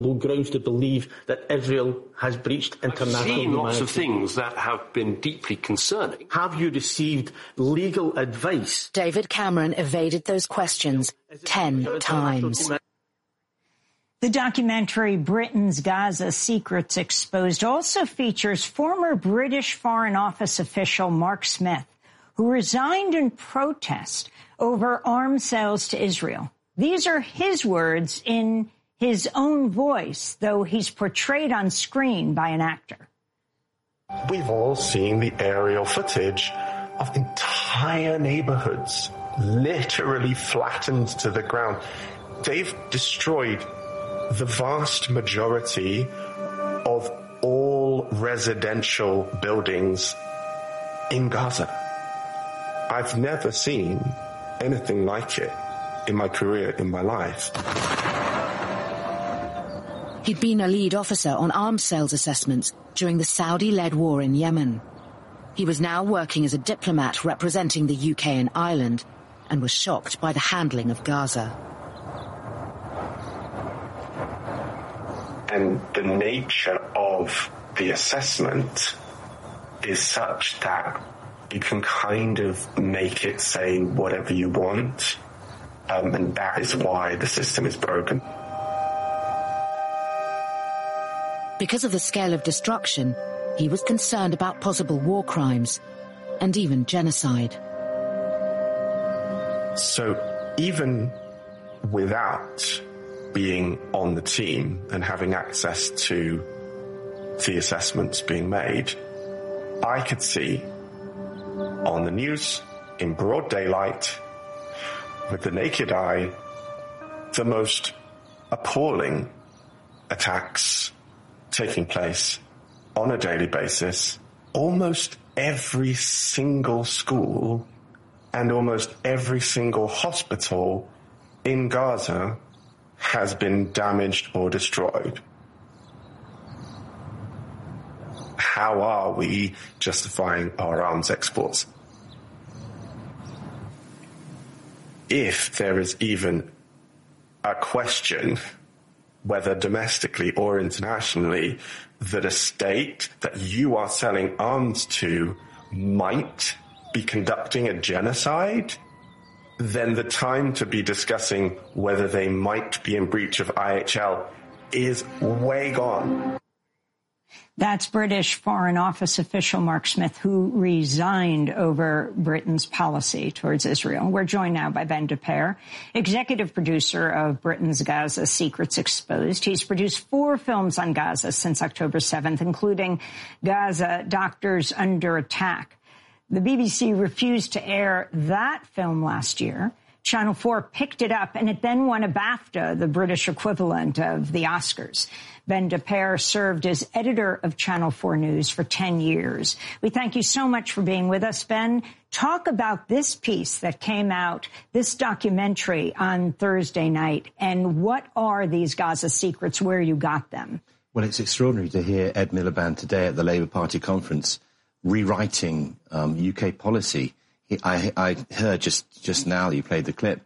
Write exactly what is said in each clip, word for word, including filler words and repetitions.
No grounds to believe that Israel has breached international I've seen humanity. lots of things that have been deeply concerning. Have you received legal advice? David Cameron evaded those questions ten times. The documentary Britain's Gaza Secrets Exposed also features former British Foreign Office official Mark Smith, who resigned in protest over arms sales to Israel. These are his words in his own voice, though he's portrayed on screen by an actor. We've all seen the aerial footage of entire neighborhoods literally flattened to the ground. They've destroyed the vast majority of all residential buildings in Gaza. I've never seen anything like it in my career, in my life. He'd been a lead officer on arms sales assessments during the Saudi-led war in Yemen. He was now working as a diplomat representing the U K and Ireland and was shocked by the handling of Gaza. And the nature of the assessment is such that you can kind of make it say whatever you want, um, and that is why the system is broken. Because of the scale of destruction, he was concerned about possible war crimes and even genocide. So even without being on the team and having access to the assessments being made, I could see on the news in broad daylight with the naked eye the most appalling attacks taking place on a daily basis. Almost every single school and almost every single hospital in Gaza has been damaged or destroyed. How are we justifying our arms exports? If there is even a question, whether domestically or internationally, that a state that you are selling arms to might be conducting a genocide, then the time to be discussing whether they might be in breach of I H L is way gone. That's British Foreign Office official Mark Smith, who resigned over Britain's policy towards Israel. We're joined now by Ben DePere, executive producer of Britain's Gaza Secrets Exposed. He's produced four films on Gaza since October seventh, including Gaza Doctors Under Attack. The B B C refused to air that film last year. Channel four picked it up, and it then won a BAFTA, the British equivalent of the Oscars. Ben DePere served as editor of Channel four News for ten years. We thank you so much for being with us, Ben. Talk about this piece that came out, this documentary on Thursday night, and what are these Gaza secrets, where you got them? Well, it's extraordinary to hear Ed Miliband today at the Labour Party conference rewriting um, U K policy. He, I, I heard just, just now, you played the clip,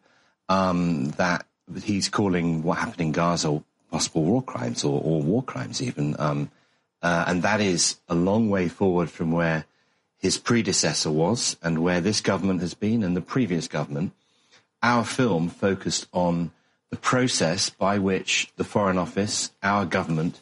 um, that he's calling what happened in Gaza possible war crimes or, or war crimes even. Um, uh, and that is a long way forward from where his predecessor was and where this government has been and the previous government. Our film focused on the process by which the Foreign Office, our government,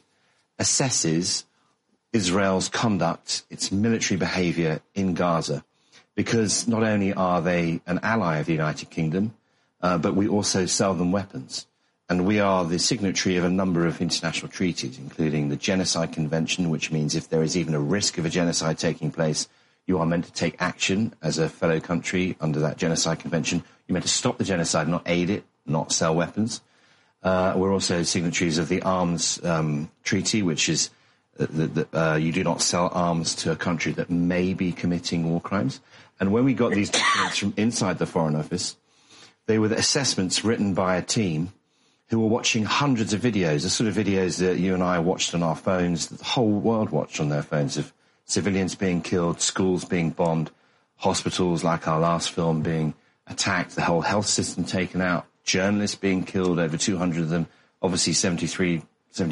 assesses Israel's conduct, its military behaviour in Gaza. Because not only are they an ally of the United Kingdom, uh, but we also sell them weapons. And we are the signatory of a number of international treaties, including the Genocide Convention, which means if there is even a risk of a genocide taking place, you are meant to take action as a fellow country under that Genocide Convention. You're meant to stop the genocide, not aid it, not sell weapons. Uh, we're also signatories of the Arms um, Treaty, which is that, that uh, you do not sell arms to a country that may be committing war crimes. And when we got these documents from inside the Foreign Office, they were the assessments written by a team who were watching hundreds of videos, the sort of videos that you and I watched on our phones, that the whole world watched on their phones, of civilians being killed, schools being bombed, hospitals, like our last film, being attacked, the whole health system taken out, journalists being killed, over two hundred of them, obviously seventy-three